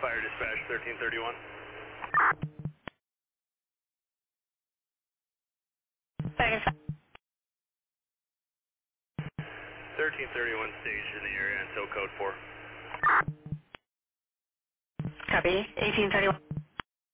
Fire dispatch 1331. Fire dispatch. 1331 staged in the area until code 4. Copy. 1831.